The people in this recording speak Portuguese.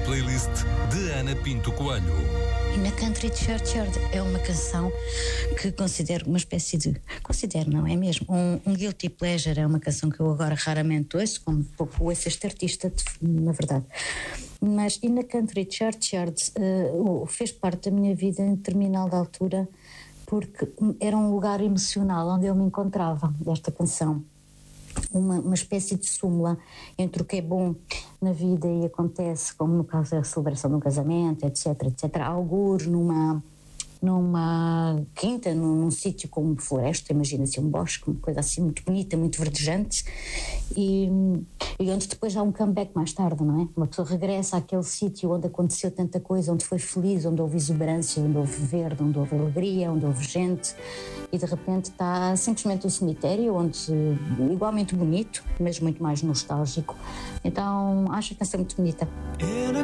playlist de Ana Pinto Coelho. In a Country Churchyard é uma canção que considero uma espécie de... Considero, não é mesmo? Um guilty pleasure, é uma canção que eu agora raramente ouço, como pouco ouço este artista, na verdade. Mas In a Country Churchyard fez parte da minha vida em determinada altura, porque era um lugar emocional onde eu me encontrava, desta canção. Uma espécie de súmula entre o que é bom na vida e acontece, como no caso da celebração de um casamento, etc, algures numa quinta, num sítio como floresta, imagina-se um bosque, uma coisa assim muito bonita, muito verdejante, e onde depois há um comeback mais tarde, não é? Uma pessoa regressa àquele sítio onde aconteceu tanta coisa, onde foi feliz, onde houve exuberância, onde houve verde, onde houve alegria, onde houve gente, e de repente está simplesmente um cemitério, igualmente bonito, mas muito mais nostálgico. Então acho a canção muito bonita.